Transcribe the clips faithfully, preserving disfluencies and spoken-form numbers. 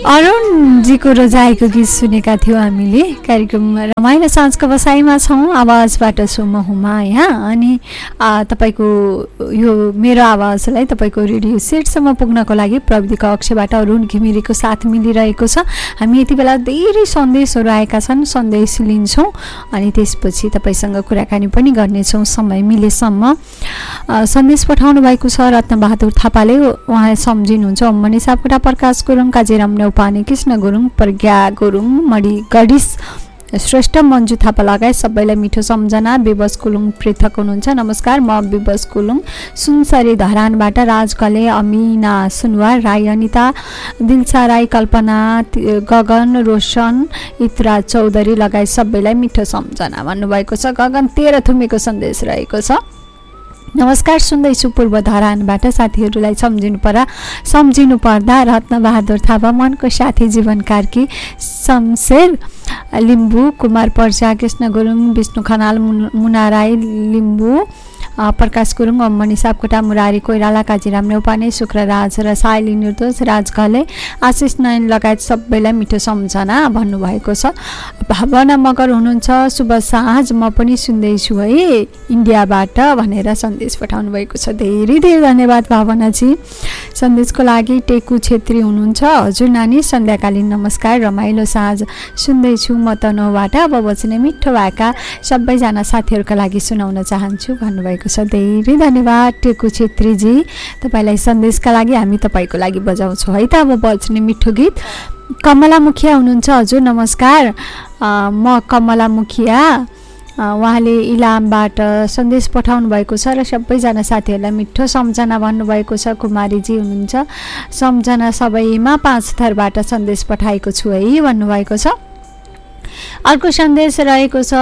अरुणजीको रोजाएको गीत सुनेका थियौँ हामीले। कार्यक्रम रमाइलो साँझको बसाइमा छौँ। आवाजबाट सुम हुमा यहाँ। अनि तपाईँको यो मेरो आवाजलाई तपाईँको रेडियो सेटसम्म पुग्नको लागि प्रविधि कक्षबाट अरुण घिमिरेको साथ मिलिरहेको छ। हामी यति बेला धेरै सन्देशहरू आएका छन्, सन्देश लिन्छौँ अनि त्यसपछि तपाईँसँग कुराकानी पनि गर्नेछौँ समय मिलेसम्म। सन्देश पठाउनु भएको छ रत्नबहादुर थापाले। उहाँ सम्झिनुहुन्छ मणि सापकोटा, प्रकाश गुरुङ, काजीराम नेउपाने, कृष्ण गुरुङ, प्रज्ञा गुरुङ, मणि गडिस श्रेष्ठ, मन्जु थापा लगायत सबैलाई मिठो सम्झना। विवश कुलुङ पृथक हुनुहुन्छ। नमस्कार, म विवश कुलुङ सुनसरी धरानबाट। राज कले, अमिना सुनवार राई, अनिता दिलसा राई, कल्पना, गगन रोशन, इतरा चौधरी लगायत सबैलाई मिठो सम्झना भन्नुभएको छ। गगन तेह्र थुमेको सन्देश रहेको छ। नमस्कार, सुन्दैछु पूर्व धरानबाट। साथीहरूलाई सम्झिनु पर्दा सम्झिनु पर्दा रत्नबहादुर थापा, मनको साथी, जीवन कार्की, शमशेर लिम्बू, कुमार पर्सा, कृष्ण गुरुङ, विष्णु खनाल, मुना राई लिम्बू, प्रकाश गुरुङ, अम्मणी सापकोटा, मुरारी कोइराला, काजीराम नेउपाने, शुक्रराज र साइली निर्दोष, राज घले, आशिष नयन लगायत सबैलाई मिठो सम्झना भन्नुभएको छ। भावना मगर हुनुहुन्छ। शुभ साँझ, म पनि सुन्दैछु है इन्डियाबाट भनेर सन्देश पठाउनु भएको छ। धेरै धेरै धन्यवाद भावनाजी सन्देशको लागि। टेकु छेत्री हुनुहुन्छ। हजुर नानी, सन्ध्याकालीन नमस्कार, रमाइलो साँझ सुन्दैछु म तनहुबाट। अब बच्ने मिठो भएका सबैजना साथीहरूका लागि सुनाउन चाहन्छु भन्नुभएको छ। धेरै धन्यवाद टेकु छेत्रीजी, तपाईँलाई सन्देशका लागि हामी तपाईँको लागि बजाउँछौँ है त। अब बज्ने मिठो गीत। कमला मुखिया हुनुहुन्छ। हजुर नमस्कार, म कमला मुखिया। उहाँले इलामबाट सन्देश पठाउनु भएको छ र सबैजना साथीहरूलाई मिठो सम्झना भन्नुभएको छ। कुमारीजी हुनुहुन्छ। सम्झना सबैमा पाँच थरबाट सन्देश पठाएको छु है भन्नुभएको छ। अर्को सन्देश रहेको छ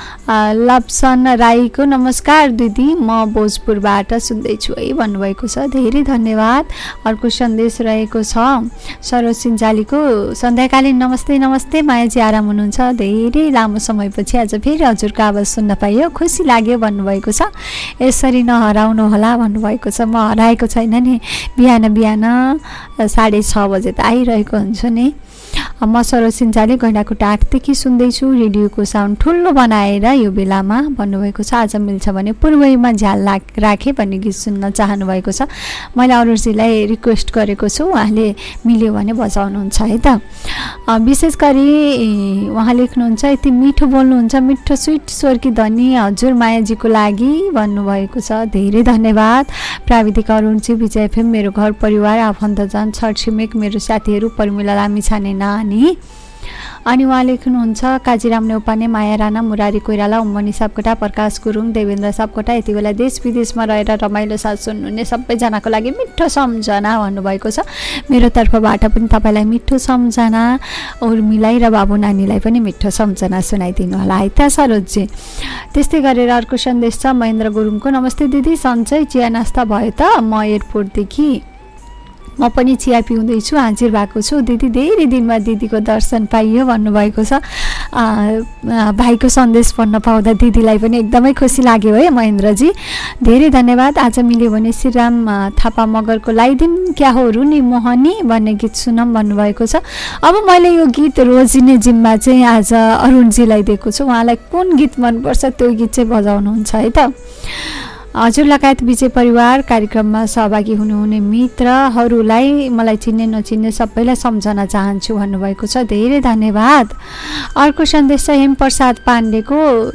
लप्सन राईको। नमस्कार दिदी, म भोजपुरबाट सुन्दैछु है भन्नुभएको छ। धेरै धन्यवाद। अर्को सन्देश रहेको छ सरोज सिन्जालीको। सन्ध्याकालीन नमस्ते नमस्ते, मायाजी आराम हुनुहुन्छ? धेरै लामो समयपछि आज फेरि हजुरको आवाज सुन्न पाइयो, खुसी लाग्यो भन्नुभएको छ। यसरी नहराउनु होला भन्नुभएको छ। म हराएको छैन नि, बिहान बिहान साढे छ बजे त आइरहेको हुन्छु नि। म सरोज सिन्जाली गैँडाकोटा आठदेखि सुन्दैछु, रेडियोको साउन्ड ठुलो बनाएर यो बेलामा भन्नुभएको छ। आज मिल्छ भने पूर्वैमा झ्याल राखेँ भन्ने गीत सुन्न चाहनु भएको छ। मैले अरुणजीलाई रिक्वेस्ट गरेको छु, उहाँले मिल्यो भने बजाउनुहुन्छ है त। विशेष गरी उहाँ लेख्नुहुन्छ, यति मिठो बोल्नुहुन्छ, मिठो स्विट स्वरकी धनी हजुर मायाजीको लागि भन्नुभएको छ। धेरै धन्यवाद। प्राविधिक अरुणजी, विजय एफएम, मेरो घर परिवार, आफन्तजन, छरछिमेक, मेरो साथीहरू, परिमला लामिछाने नानी। अनि उहाँ लेख्नुहुन्छ, काजीराम नेउपाने, माया राणा, मुरारी कोइराला, उम्मनी सापकोटा, प्रकाश गुरुङ, देवेन्द्र सापकोटा, यति बेला देश विदेशमा रहेर रमाइलो साथ सुन्नुहुने सबैजनाको लागि मिठो सम्झना भन्नुभएको छ। मेरो तर्फबाट पनि तपाईँलाई मिठो सम्झना। उर्मिलाई र बाबु नानीलाई पनि मिठो सम्झना सुनाइदिनु होला है त सरोजजी। त्यस्तै गरेर अर्को सन्देश छ महेन्द्र गुरुङको। नमस्ते दिदी, सन्चै चिया नास्ता भयो त? म एयरपोर्टदेखि म पनि चिया पिउँदैछु, हाजिर भएको छु। दिदी धेरै दिनमा दिदीको दर्शन पाइयो भन्नुभएको छ। भाइको सन्देश पढ्न पाउँदा दिदीलाई पनि एकदमै खुसी लाग्यो है महेन्द्रजी, धेरै धन्यवाद। आज मिल्यो भने श्रीराम थापा मगरको लाइदिन क्या हो रुनी मोहनी भन्ने गीत सुनम भन्नुभएको छ। अब मैले यो गीत रोजिने जिम्मा चाहिँ आज अरुणजीलाई दिएको छु। उहाँलाई कुन गीत मनपर्छ त्यो गीत चाहिँ बजाउनुहुन्छ है त। हजुर लगायत विजय परिवार, कार्यक्रममा सहभागी हुनुहुने मित्रहरूलाई, मलाई चिन्ने नचिन्ने सबैलाई सम्झना चाहन्छु भन्नुभएको छ। धेरै धन्यवाद। अर्को सन्देश छ हेमप्रसाद पाण्डेको।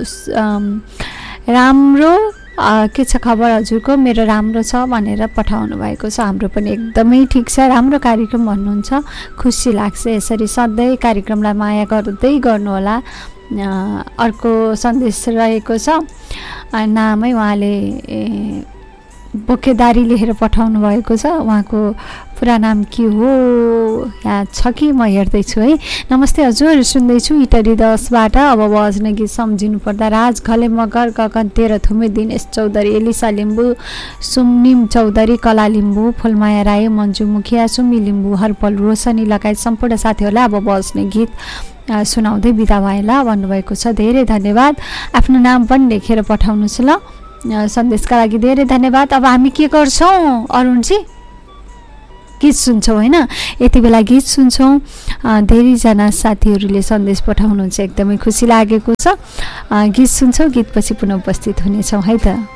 राम्रो के छ खबर हजुरको? मेरो राम्रो छ भनेर पठाउनु भएको छ। हाम्रो पनि एकदमै ठिक छ, राम्रो कार्यक्रम भन्नुहुन्छ, खुसी लाग्छ। यसरी सधैँ कार्यक्रमलाई माया गर्दै गर्नुहोला। अर्को सन्देश रहेको छ, नामै उहाँले बोकेदारी लेखेर पठाउनु भएको छ। उहाँको पुरा नाम के हो यहाँ छ कि म हेर्दैछु है। नमस्ते हजुर, सुन्दैछु इटरी दसबाट। अब बज्ने गीत सम्झिनु पर्दा राज घले मगर, गगन तेह्र थुमे, दिनेश चौधरी, एलिसा लिम्बू, सुमनिम चौधरी, कला लिम्बू, फुलमाया राई, मन्जु मुखिया, सुमी लिम्बू, हरपल रोशनी लगायत सम्पूर्ण साथीहरूलाई अब बज्ने गीत सुनाउँदै बिदा भएला भन्नुभएको छ। धेरै धन्यवाद। आफ्नो नाम पनि लेखेर पठाउनुहोस् ल। सन्देशका लागि धेरै धन्यवाद। अब हामी के गर्छौँ अरुणजी? गीत सुन्छौँ होइन। यति बेला गीत सुन्छौँ। धेरैजना साथीहरूले सन्देश पठाउनुहुन्छ, एकदमै खुसी लागेको छ। गीत सुन्छौँ, गीतपछि पुनः उपस्थित हुनेछौँ है त।